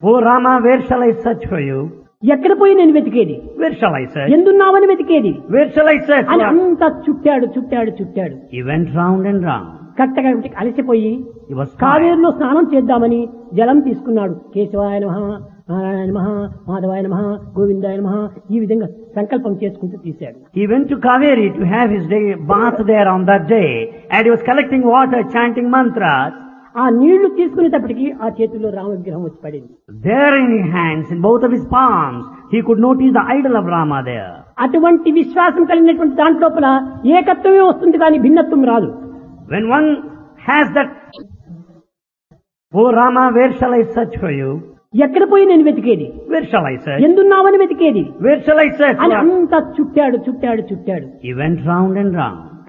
Oh Rama, where shall I search for you? ఎక్కడ పోయి నేను వెతికేది, Where shall I search? ఎందున్నావని వెతికేది Where shall I search? అని for? అంతా చుట్టాడు. He went round and round. కరెక్ట్గా అలసిపోయి He was tired. కావేరులో స్నానం చేద్దామని జలం తీసుకున్నాడు. కేశవాయ నమః, నారాయణ నమః, మాధవాయ నమః, గోవిందాయ నమః, ఈ విధంగా సంకల్పం చేసుకుంటూ తీశాడు. He went to Kaveri to have his day bath there on that day, and he was collecting water, chanting mantras. ఆ నీళ్లు తీసుకునేటప్పటికి ఆ చేతుల్లో రామ విగ్రహం వచ్చి పడింది. There in his hands, in both of his palms, he could notice the idol of Rama there. అటువంటి విశ్వాసం కలిగినటువంటి దాంట్లోపల ఏకత్వమే వస్తుంది కానీ భిన్నత్వం రాదు. When one has that, oh Rama, where shall I search for you? ఎక్కడ పోయి నేను వెతికేది, Where shall I search? ఎందున్నావని వెతికేది Where shall I search? అని for? అంతా చుట్టాడు. He went round and round.